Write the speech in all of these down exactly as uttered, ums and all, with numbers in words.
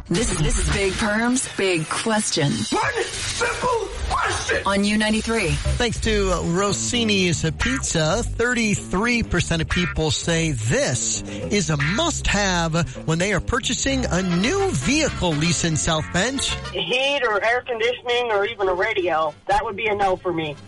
This, this is Big Perm's Big Question. One simple question. On U ninety-three. Thanks to Rossini's Pizza, thirty-three percent of people say this is a must-have when they are purchasing a new vehicle, Lisa in South Bend. Heat or air conditioning or even a radio. That would be a no for me.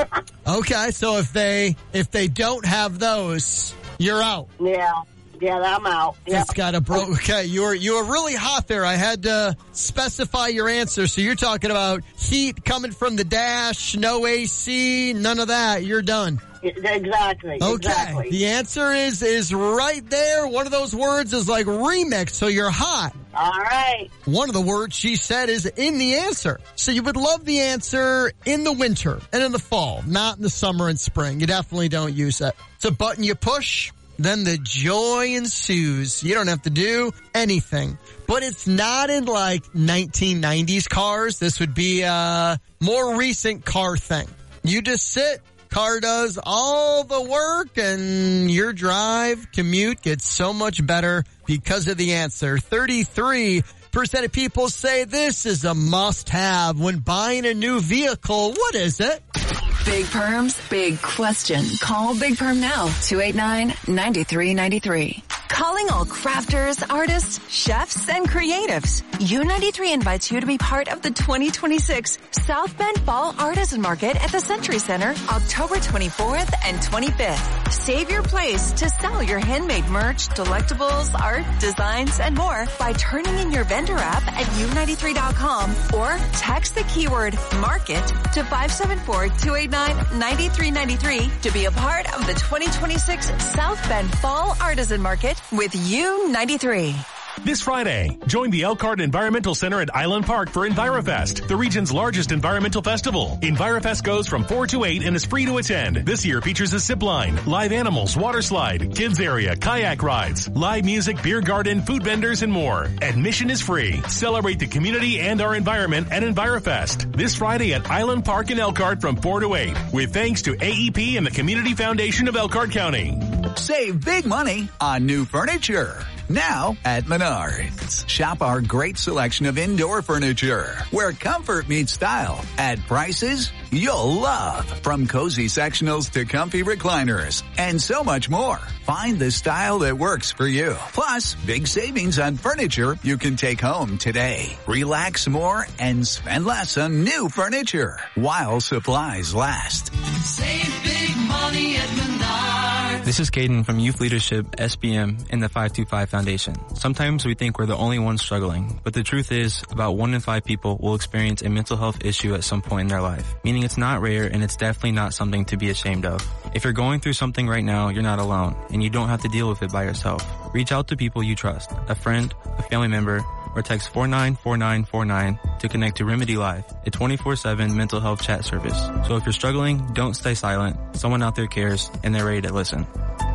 Okay, so if they if they don't have those, you're out. Yeah. Yeah, I'm out. Yep. It's got a bro. Okay, you were you were really hot there. I had to specify your answer. So you're talking about heat coming from the dash, no A C, none of that. You're done. Exactly. Okay. Exactly. The answer is is right there. One of those words is like remix. So you're hot. All right. One of the words she said is in the answer. So you would love the answer in the winter and in the fall, not in the summer and spring. You definitely don't use that. It's a button you push. Then the joy ensues. You don't have to do anything. But it's not in like nineteen nineties cars. This would be a more recent car thing. You just sit, car does all the work, and your drive, commute gets so much better because of the answer. thirty-three percent of people say this is a must-have when buying a new vehicle. What is it? Big Perm's Big Question. Call Big Perm now. two eight nine, nine three nine three. Calling all crafters, artists, chefs, and creatives. U ninety-three invites you to be part of the twenty twenty-six South Bend Fall Artisan Market at the Century Center, October twenty-fourth and twenty-fifth. Save your place to sell your handmade merch, delectables, art, designs, and more by turning in your vendor app at U ninety-three dot com or text the keyword market to five seven four, two eight nine, nine three nine three to be a part of the twenty twenty-six South Bend Fall Artisan Market with U ninety-three. This Friday, join the Elkhart Environmental Center at Island Park for EnviroFest, the region's largest environmental festival. EnviroFest goes from four to eight and is free to attend. This year features a zip line, live animals, water slide, kids area, kayak rides, live music, beer garden, food vendors, and more. Admission is free. Celebrate the community and our environment at EnviroFest. This Friday at Island Park in Elkhart from four to eight, with thanks to A E P and the Community Foundation of Elkhart County. Save big money on new furniture. Now at Menards. Shop our great selection of indoor furniture where comfort meets style at prices you'll love. From cozy sectionals to comfy recliners and so much more. Find the style that works for you. Plus, big savings on furniture you can take home today. Relax more and spend less on new furniture while supplies last. Save big money at Menards. This is Caden from Youth Leadership, S B M, and the five two five Foundation. Sometimes we think we're the only ones struggling, but the truth is about one in five people will experience a mental health issue at some point in their life, meaning it's not rare and it's definitely not something to be ashamed of. If you're going through something right now, you're not alone, and you don't have to deal with it by yourself. Reach out to people you trust, a friend, a family member, or text four nine four nine four nine to connect to Remedy Live, a twenty-four seven mental health chat service. So if you're struggling, don't stay silent. Someone out there cares, and they're ready to listen.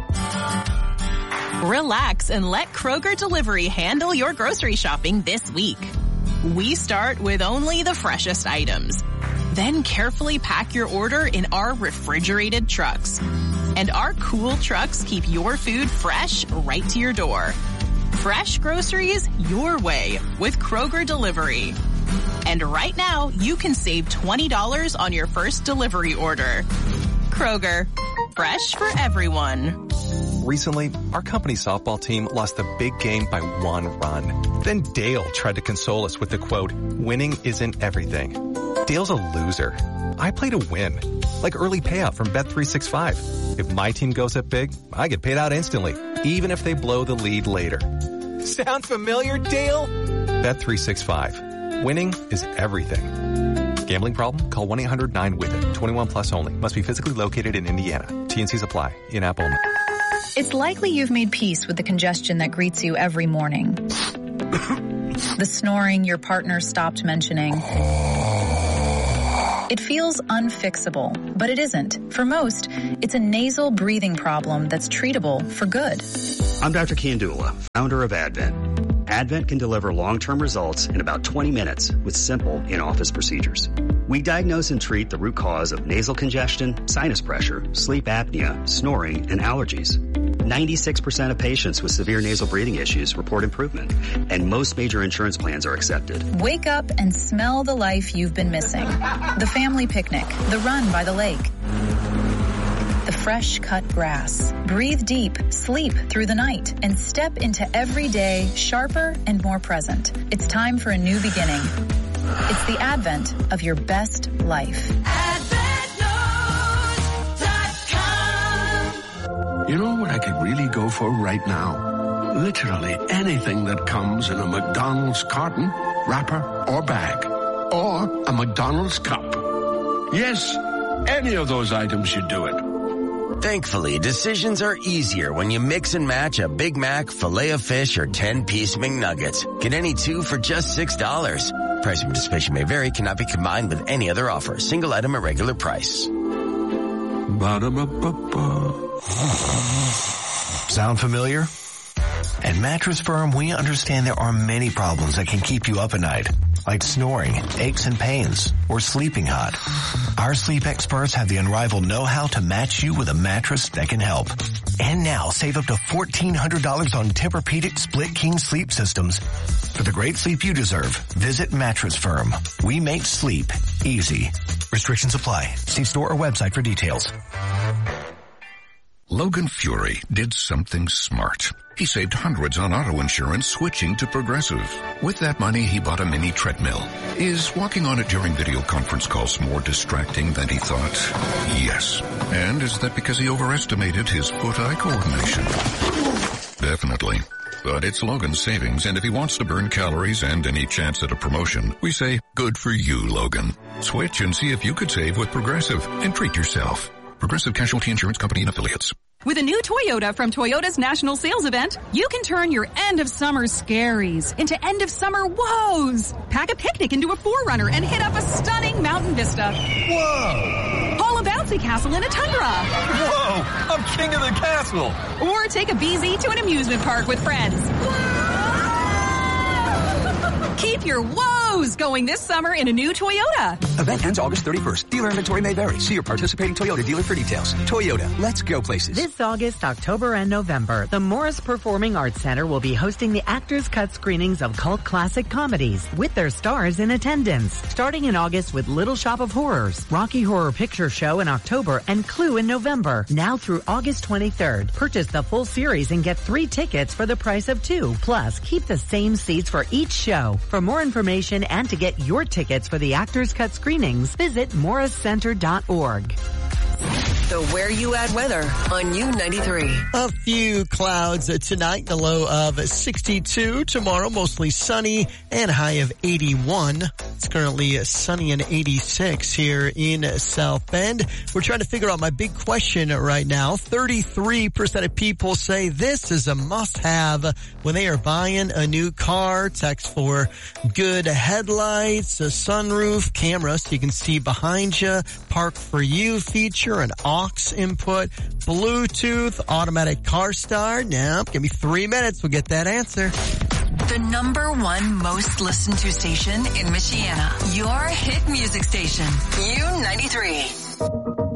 Relax and let Kroger Delivery handle your grocery shopping this week. We start with only the freshest items. Then carefully pack your order in our refrigerated trucks. And our cool trucks keep your food fresh right to your door. Fresh groceries your way with Kroger Delivery. And right now, you can save twenty dollars on your first delivery order. Kroger, fresh for everyone. Recently, our company softball team lost the big game by one run. Then Dale tried to console us with the quote, "Winning isn't everything." Dale's a loser. I play to win. Like early payout from Bet three sixty-five. If my team goes up big, I get paid out instantly, even if they blow the lead later. Sound familiar, Dale? Bet three sixty-five. Winning is everything. Gambling problem? Call one eight hundred nine with it. twenty-one plus only. Must be physically located in Indiana. T and Cs apply. In-app only. It's likely you've made peace with the congestion that greets you every morning. The snoring your partner stopped mentioning. It feels unfixable, but it isn't. For most, it's a nasal breathing problem that's treatable for good. I'm Doctor Kandula, founder of Advent. Advent can deliver long-term results in about twenty minutes with simple in-office procedures. We diagnose and treat the root cause of nasal congestion, sinus pressure, sleep apnea, snoring, and allergies. ninety-six percent of patients with severe nasal breathing issues report improvement, and most major insurance plans are accepted. Wake up and smell the life you've been missing. The family picnic, the run by the lake, the fresh cut grass. Breathe deep, sleep through the night, and step into every day sharper and more present. It's time for a new beginning. It's the advent of your best life. You know what I could really go for right now? Literally anything that comes in a McDonald's carton, wrapper, or bag. Or a McDonald's cup. Yes, any of those items should do it. Thankfully, decisions are easier when you mix and match a Big Mac, Filet-O-Fish, or ten-piece McNuggets. Get any two for just six dollars. Price and participation may vary, cannot be combined with any other offer. Single item at regular price. Ba-da-ba-ba-ba. Sound familiar? At Mattress Firm, we understand there are many problems that can keep you up at night, like snoring, aches and pains, or sleeping hot. Our sleep experts have the unrivaled know-how to match you with a mattress that can help. And now, save up to fourteen hundred dollars on Tempur-Pedic Split King sleep systems. For the great sleep you deserve, visit Mattress Firm. We make sleep easy. Restrictions apply. See store or website for details. Logan Fury did something smart. He saved hundreds on auto insurance switching to Progressive. With that money, he bought a mini treadmill. Is walking on it during video conference calls more distracting than he thought? Yes. And is that because he overestimated his foot-eye coordination? Definitely. But it's Logan's savings, and if he wants to burn calories and any chance at a promotion, we say, good for you, Logan. Switch and see if you could save with Progressive and treat yourself. Progressive Casualty Insurance Company and Affiliates. With a new Toyota from Toyota's National Sales Event, you can turn your end-of-summer scaries into end-of-summer woes. Pack a picnic into a four runner and hit up a stunning mountain vista. Whoa! Haul a bouncy castle in a tundra. Whoa! I'm king of the castle! Or take a B Z to an amusement park with friends. Keep your woes going this summer in a new Toyota. Event ends August thirty-first. Dealer inventory may vary. See your participating Toyota dealer for details. Toyota, let's go places. This August, October, and November, the Morris Performing Arts Center will be hosting the Actors Cut screenings of cult classic comedies with their stars in attendance. Starting in August with Little Shop of Horrors, Rocky Horror Picture Show in October, and Clue in November. Now through August twenty-third. Purchase the full series and get three tickets for the price of two. Plus, keep the same seats for each show. For more information and to get your tickets for the Actors Cut screenings, visit morris center dot org. The Where You At weather on U ninety-three. A few clouds tonight, the low of sixty-two. Tomorrow, mostly sunny and high of eighty-one. It's currently sunny and eighty-six here in South Bend. We're trying to figure out my big question right now. thirty-three percent of people say this is a must-have when they are buying a new car. Text for good headlights, a sunroof, camera so you can see behind you, Park for You feature, an aux input, Bluetooth, automatic car start. Now, give me three minutes. We'll get that answer. The number one most listened to station in Michiana. Your hit music station. U ninety-three.